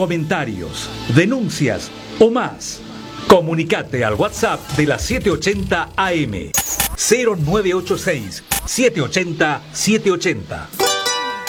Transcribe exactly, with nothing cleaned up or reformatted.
comentarios, denuncias o más. Comunicate al WhatsApp de la setecientos ochenta A M cero nueve ocho seis, siete ochenta, siete ochenta.